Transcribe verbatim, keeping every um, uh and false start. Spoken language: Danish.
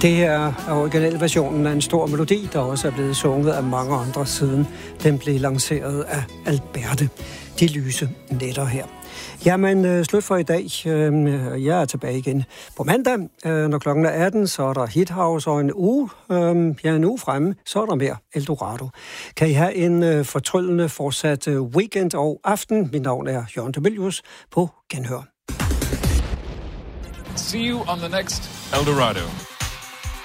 Det er originalversionen af en stor melodi, der også er blevet sunget af mange andre siden den blev lanceret af Alberte. De lyse nætter her. Jamen, slut for i dag. Jeg er tilbage igen på mandag. Når klokken er atten, så er der Hit House, og en uge, ja, en uge fremme, så er der mere Eldorado. Kan I have en fortryllende fortsat weekend og aften. Mit navn er Jørgen de Mylius. På genhør. See you on the next Eldorado.